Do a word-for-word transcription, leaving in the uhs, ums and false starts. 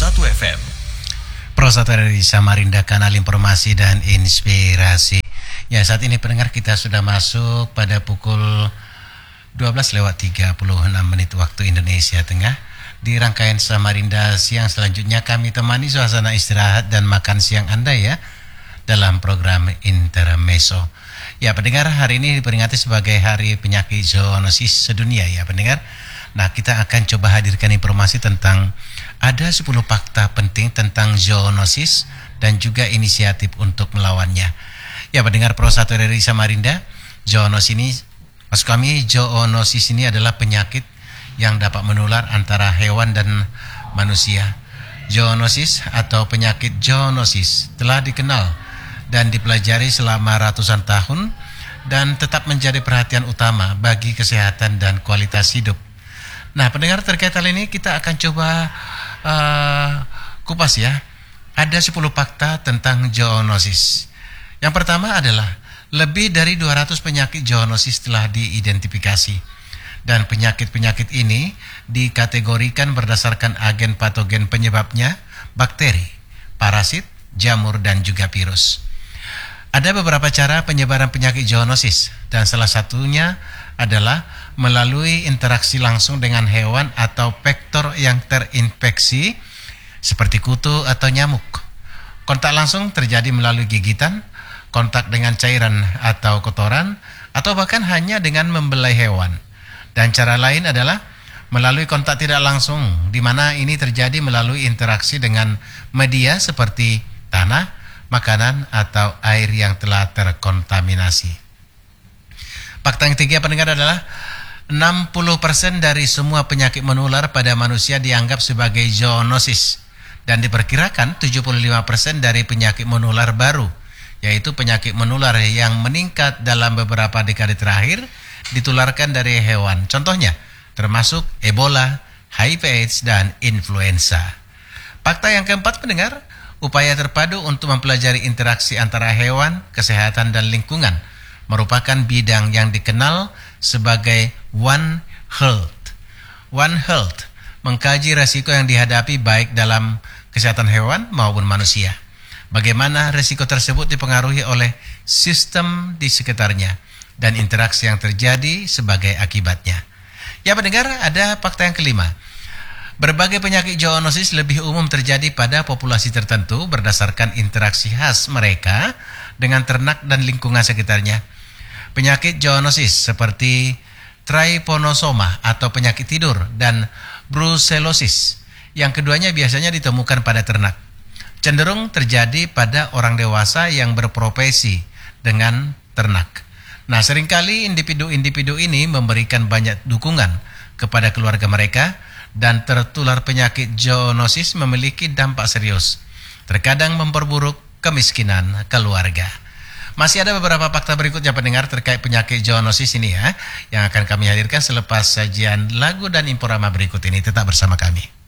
satu F M. Pro satu dari Samarinda, kanal informasi dan inspirasi. Ya, saat ini pendengar kita sudah masuk pada pukul dua belas lewat tiga puluh enam menit waktu Indonesia Tengah. Di rangkaian Samarinda siang selanjutnya kami temani suasana istirahat dan makan siang Anda ya dalam program Intermezzo. Ya pendengar, hari ini diperingati sebagai Hari Penyakit Zoonosis Sedunia ya pendengar. Nah, kita akan coba hadirkan informasi tentang ada sepuluh fakta penting tentang zoonosis dan juga inisiatif untuk melawannya. Ya pendengar Pro satu R R I Samarinda, zoonosis ini, maksud kami zoonosis ini adalah penyakit yang dapat menular antara hewan dan manusia. Zoonosis atau penyakit zoonosis telah dikenal dan dipelajari selama ratusan tahun dan tetap menjadi perhatian utama bagi kesehatan dan kualitas hidup. Nah, pendengar, terkait hal ini kita akan coba uh, kupas ya. Ada sepuluh fakta tentang zoonosis. Yang pertama adalah lebih dari dua ratus penyakit zoonosis telah diidentifikasi. Dan penyakit-penyakit ini dikategorikan berdasarkan agen patogen penyebabnya, bakteri, parasit, jamur, dan juga virus. Ada beberapa cara penyebaran penyakit zoonosis, dan salah satunya adalah melalui interaksi langsung dengan hewan atau vektor yang terinfeksi seperti kutu atau nyamuk. Kontak langsung terjadi melalui gigitan, kontak dengan cairan atau kotoran, atau bahkan hanya dengan membelai hewan. Dan cara lain adalah melalui kontak tidak langsung, di mana ini terjadi melalui interaksi dengan media seperti tanah, makanan, atau air yang telah terkontaminasi. Fakta yang ketiga pendengar adalah enam puluh persen dari semua penyakit menular pada manusia dianggap sebagai zoonosis, dan diperkirakan tujuh puluh lima persen dari penyakit menular baru, yaitu penyakit menular yang meningkat dalam beberapa dekade terakhir, ditularkan dari hewan. Contohnya termasuk Ebola, H I V AIDS, dan influenza. Fakta yang keempat pendengar, upaya terpadu untuk mempelajari interaksi antara hewan, kesehatan, dan lingkungan merupakan bidang yang dikenal sebagai One Health. One Health mengkaji resiko yang dihadapi baik dalam kesehatan hewan maupun manusia. Bagaimana resiko tersebut dipengaruhi oleh sistem di sekitarnya dan interaksi yang terjadi sebagai akibatnya. Ya pendengar, ada fakta yang kelima. Berbagai penyakit zoonosis lebih umum terjadi pada populasi tertentu berdasarkan interaksi khas mereka dengan ternak dan lingkungan sekitarnya. Penyakit zoonosis seperti trypanosoma atau penyakit tidur dan brucellosis, yang keduanya biasanya ditemukan pada ternak, cenderung terjadi pada orang dewasa yang berprofesi dengan ternak. Nah, seringkali individu-individu ini memberikan banyak dukungan kepada keluarga mereka, dan tertular penyakit zoonosis memiliki dampak serius, terkadang memperburuk kemiskinan keluarga. Masih ada beberapa fakta berikutnya pendengar terkait penyakit zoonosis ini ya, yang akan kami hadirkan selepas sajian lagu dan informa berikut ini. Tetap bersama kami.